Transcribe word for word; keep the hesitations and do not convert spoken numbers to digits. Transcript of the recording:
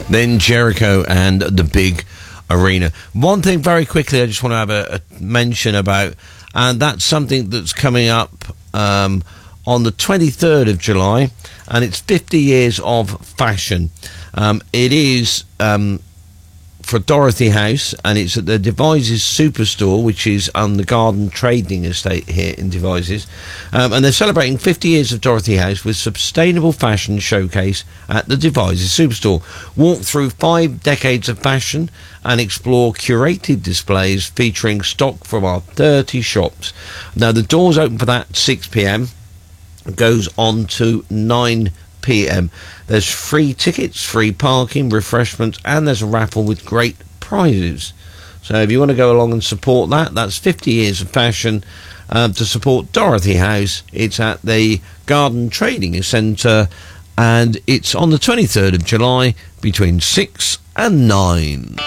Then Jericho and the Big Arena. One thing very quickly I just want to have a, a mention about, and that's something that's coming up um, on the twenty-third of July, and it's fifty years of fashion. Um, it is um, for Dorothy House, and it's at the Devizes Superstore, which is on the Garden Trading Estate here in Devizes. Um, and they're celebrating fifty years of Dorothy House with sustainable fashion showcase at the Devizes Superstore. Walk through five decades of fashion and explore curated displays featuring stock from our thirty shops. Now, the doors open for that at six p m, goes on to nine p m. There's free tickets, free parking, refreshments, and there's a raffle with great prizes. So if you want to go along and support that, that's fifty years of fashion um, to support Dorothy House. It's at the Garden Trading Centre, and it's on the twenty-third of July between six and nine.